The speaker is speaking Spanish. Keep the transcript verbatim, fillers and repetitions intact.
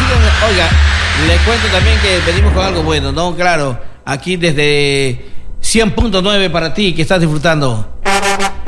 sigan. Oiga, le cuento también que venimos con algo bueno, ¿no? Claro, aquí desde cien punto nueve para ti que estás disfrutando.